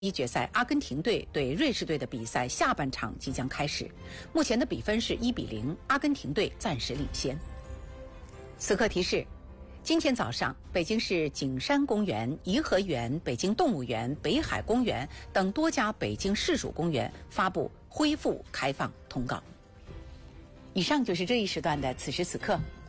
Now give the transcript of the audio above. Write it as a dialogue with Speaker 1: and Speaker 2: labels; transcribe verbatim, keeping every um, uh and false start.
Speaker 1: 一决赛，阿根廷队对瑞士队的比赛下半场即将开始，目前的比分是一比零，阿根廷队暂时领先。此刻提示：今天早上，北京市景山公园、颐和园、北京动物园、北海公园等多家北京市属公园发布恢复开放通告。以上就是这一时段的此时此刻。